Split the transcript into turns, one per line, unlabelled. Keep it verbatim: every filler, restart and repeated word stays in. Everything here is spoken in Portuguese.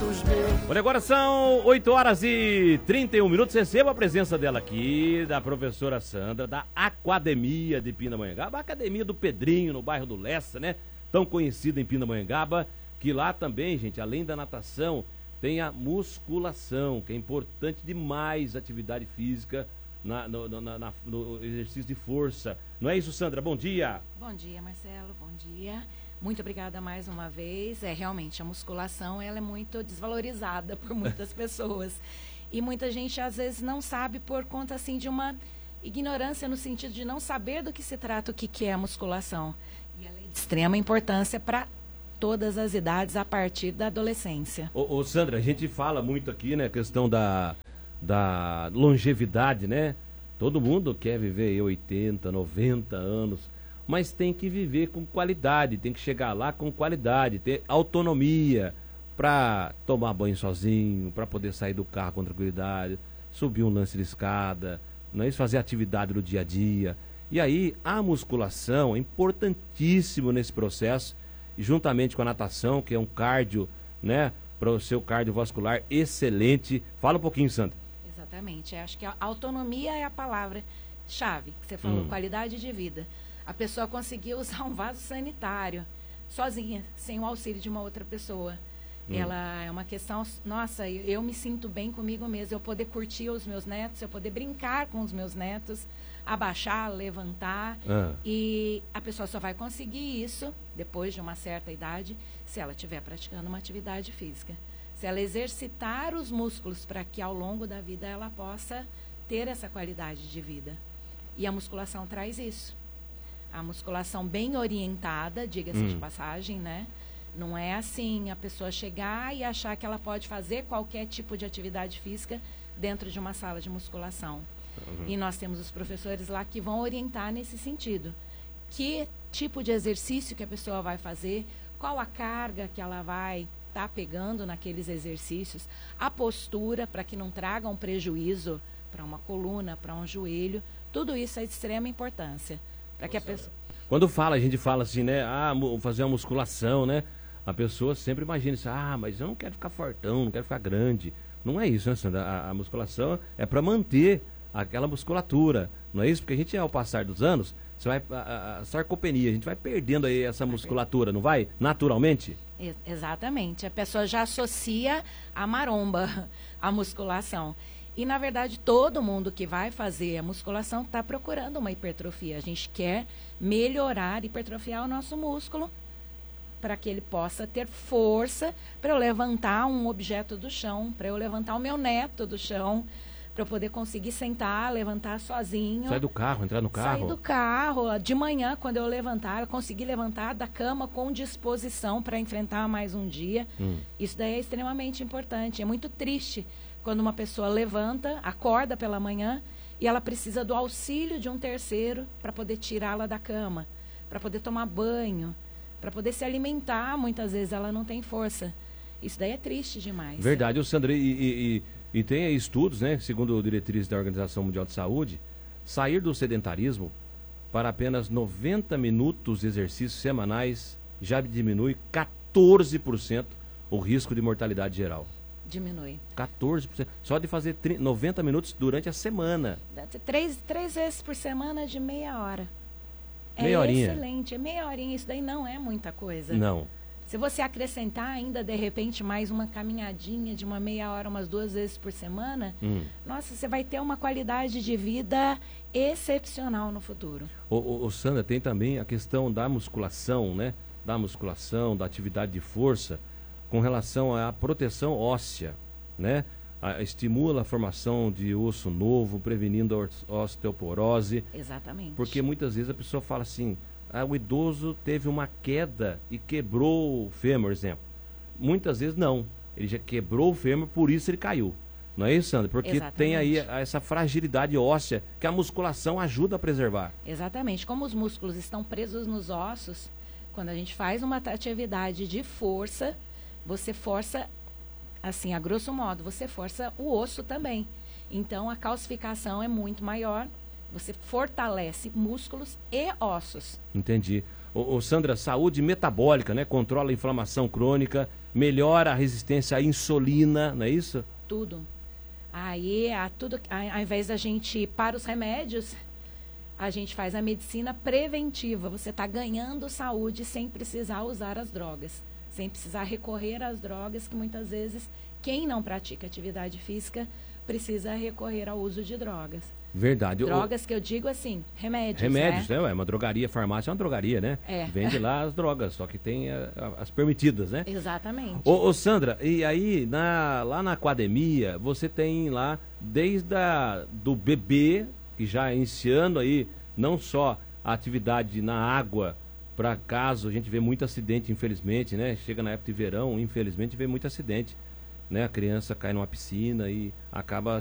Olha, agora são oito horas e trinta e um minutos. Receba a presença dela aqui, da professora Sandra, da Aquademia de Pindamonhangaba, a Academia do Pedrinho, no bairro do Lessa, né? Tão conhecida em Pindamonhangaba, que lá também, gente, além da natação, tem a musculação, que é importante demais, atividade física, na, no, na, na, no exercício de força. Não é isso, Sandra? Bom dia.
Bom dia, Marcelo, bom dia. Muito obrigada mais uma vez. É, realmente, a musculação, ela é muito desvalorizada por muitas pessoas. E muita gente, às vezes, não sabe por conta, assim, de uma ignorância no sentido de não saber do que se trata, o que, que é a musculação. E ela é de extrema importância para todas as idades, a partir da adolescência.
Ô, ô, Sandra, a gente fala muito aqui, né, a questão da, da longevidade, né? Todo mundo quer viver oitenta, noventa anos. Mas tem que viver com qualidade, tem que chegar lá com qualidade, ter autonomia para tomar banho sozinho, para poder sair do carro com tranquilidade, subir um lance de escada, não é isso, fazer atividade no dia a dia. E aí a musculação é importantíssimo nesse processo, e juntamente com a natação, que é um cardio, né, para o seu cardiovascular excelente. Fala um pouquinho, Sandra.
Exatamente, acho que a autonomia é a palavra-chave, que você falou, hum. qualidade de vida. A pessoa conseguiu usar um vaso sanitário sozinha, sem o auxílio de uma outra pessoa. Hum. Ela é uma questão, nossa, eu, eu me sinto bem comigo mesma, eu poder curtir os meus netos, eu poder brincar com os meus netos, abaixar, levantar. Ah. E a pessoa só vai conseguir isso, depois de uma certa idade, se ela estiver praticando uma atividade física. Se ela exercitar os músculos para que ao longo da vida ela possa ter essa qualidade de vida. E a musculação traz isso. A musculação bem orientada, diga-se hum. de passagem, né? Não é assim a pessoa chegar e achar que ela pode fazer qualquer tipo de atividade física dentro de uma sala de musculação. Uhum. E nós temos os professores lá que vão orientar nesse sentido. Que tipo de exercício que a pessoa vai fazer, qual a carga que ela vai estar tá pegando naqueles exercícios, a postura para que não traga um prejuízo para uma coluna, para um joelho, tudo isso é de extrema importância. Para que a pessoa...
Quando fala, a gente fala assim, né? Ah, fazer uma musculação, né? A pessoa sempre imagina isso. Ah, mas eu não quero ficar fortão, não quero ficar grande. Não é isso, né, Sandra? A, a musculação é para manter aquela musculatura. Não é isso? Porque a gente, ao passar dos anos, você vai, a, a sarcopenia, a gente vai perdendo aí essa musculatura, não vai? Naturalmente?
Ex- exatamente. A pessoa já associa a maromba, a musculação. E, na verdade, todo mundo que vai fazer a musculação está procurando uma hipertrofia. A gente quer melhorar, hipertrofiar o nosso músculo para que ele possa ter força para eu levantar um objeto do chão, para eu levantar o meu neto do chão, para eu poder conseguir sentar, levantar sozinho.
Sair do carro, entrar no carro?
Sair do carro. De manhã, quando eu levantar, eu conseguir levantar da cama com disposição para enfrentar mais um dia. Hum. Isso daí é extremamente importante. É muito triste quando uma pessoa levanta, acorda pela manhã e ela precisa do auxílio de um terceiro para poder tirá-la da cama, para poder tomar banho, para poder se alimentar. Muitas vezes ela não tem força. Isso daí é triste demais.
Verdade, o Sandra, e, e, e, e tem aí estudos, né, segundo diretrizes da Organização Mundial de Saúde, sair do sedentarismo para apenas noventa minutos de exercícios semanais já diminui quatorze por cento o risco de mortalidade geral.
Diminui.
quatorze por cento. Só de fazer noventa minutos durante a semana.
Três, três vezes por semana de meia hora. É
meia horinha.
Excelente. É meia horinha. Isso daí não é muita coisa.
Não.
Se você acrescentar ainda, de repente, mais uma caminhadinha de uma meia hora, umas duas vezes por semana, hum. nossa, você vai ter uma qualidade de vida excepcional no futuro.
Ô, ô, ô, Sandra, tem também a questão da musculação, né? Da musculação, da atividade de força, com relação à proteção óssea, né? A, estimula a formação de osso novo, prevenindo a osteoporose.
Exatamente.
Porque muitas vezes a pessoa fala assim, ah, o idoso teve uma queda e quebrou o fêmur, exemplo. Muitas vezes não, ele já quebrou o fêmur, por isso ele caiu. Não é isso, Sandra? Porque Exatamente. Tem aí essa fragilidade óssea que a musculação ajuda a preservar.
Exatamente. Como os músculos estão presos nos ossos, quando a gente faz uma atividade de força, você força, assim, a grosso modo, você força o osso também. Então, a calcificação é muito maior, você fortalece músculos e ossos.
Entendi. Ô, ô, Sandra, saúde metabólica, né? Controla a inflamação crônica melhora a resistência à insulina, não é isso?
Tudo. Aí, a tudo, a, ao invés da gente ir para os remédios, a gente faz a medicina preventiva. Você está ganhando saúde sem precisar usar as drogas, sem precisar recorrer às drogas, que muitas vezes quem não pratica atividade física precisa recorrer ao uso de drogas.
Verdade.
Drogas que eu digo assim, remédios.
Remédios,
né?
né? É uma drogaria, farmácia é uma drogaria, né?
É.
Vende lá as drogas, só que tem a, a, as permitidas, né?
Exatamente.
Ô, ô Sandra, e aí na, lá na academia, você tem lá desde a, do bebê, que já iniciando aí, não só a atividade na água, para caso a gente vê muito acidente, infelizmente, né? Chega na época de verão, infelizmente vê muito acidente, né? A criança cai numa piscina e acaba